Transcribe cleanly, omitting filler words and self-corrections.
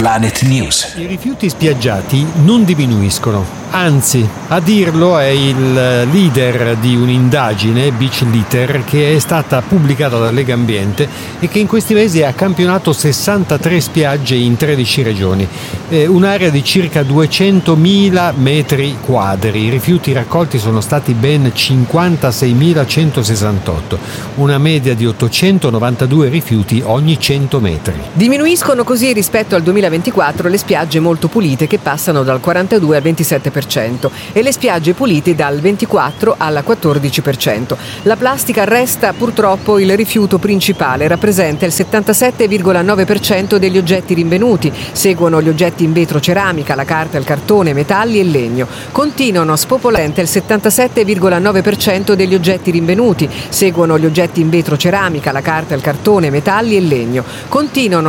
Planet News. I rifiuti spiaggiati non diminuiscono, anzi, a dirlo è il leader di un'indagine, Beach Litter, che è stata pubblicata da Legambiente e che in questi mesi ha campionato 63 spiagge in 13 regioni, un'area di circa 200.000 metri quadri. I rifiuti raccolti sono stati ben 56.168, una media di 892 rifiuti ogni 100 metri. Diminuiscono così rispetto al 2024 le spiagge molto pulite, che passano dal 42 al 27%, e le spiagge pulite dal 24 al 14%. La plastica resta purtroppo il rifiuto principale, rappresenta il 77,9% degli oggetti rinvenuti. Seguono gli oggetti in vetro, ceramica, la carta, il cartone, metalli e legno. Continuano spopolente il 77,9% degli oggetti rinvenuti. Seguono gli oggetti in vetro, ceramica, la carta, il cartone, metalli e legno. Continuano